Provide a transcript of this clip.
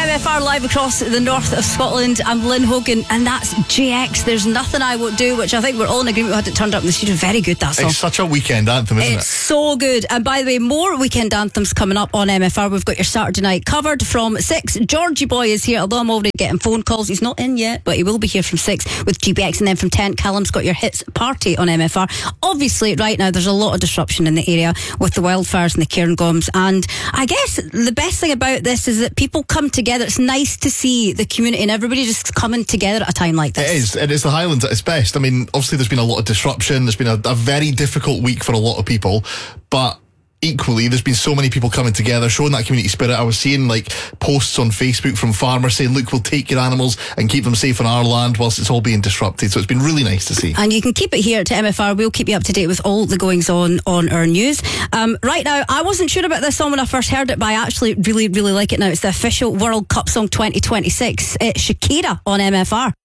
MFR live across the north of Scotland. I'm Lynn Hogan, and that's JX. There's Nothing I Won't Do, which I think we're all in agreement with. Had it turned up in the studio. Very good, that song. It's such a weekend anthem, isn't it? It's so good. And by the way, more weekend anthems coming up on MFR. We've got your Saturday night covered from 6. Georgie Boy is here, although I'm already getting phone calls. He's not in yet, but he will be here from 6 with GBX. And then from 10, Callum's got your hits party on MFR. Obviously, right now, there's a lot of disruption in the area with the wildfires and the Cairngorms. And I guess the best thing about this is that people come together. It's nice to see the community and everybody just coming together at a time like this. It is the Highlands at its best. I mean, obviously there's been a lot of disruption. There's been a very difficult week for a lot of people, but equally there's been so many people coming together, showing that community spirit. I was seeing posts on Facebook from farmers saying, look, we'll take your animals and keep them safe on our land whilst it's all being disrupted. So it's been really nice to see. And you can keep it here to MFR. We'll keep you up to date with all the goings on our news. Right now, I wasn't sure about this song when I first heard it, but I actually really, really like it now. It's the official World Cup song 2026. It's Shakira on MFR.